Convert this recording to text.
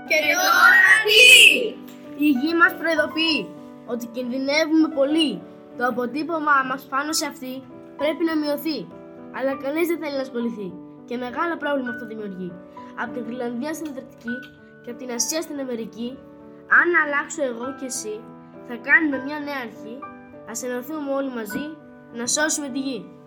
Και τώρα τι? Η γη μας προειδοποιεί ότι κινδυνεύουμε πολύ. Το αποτύπωμά μας πάνω σε αυτή πρέπει να μειωθεί. Αλλά κανείς δεν θέλει να ασχοληθεί. Και μεγάλο πρόβλημα αυτό δημιουργεί. Από τη Γροιλανδία στην Ανταρκτική και από την Ασία στην Αμερική, αν αλλάξω εγώ και εσύ, θα κάνουμε μια νέα αρχή. Ας ενωθούμε όλοι μαζί να σώσουμε τη γη.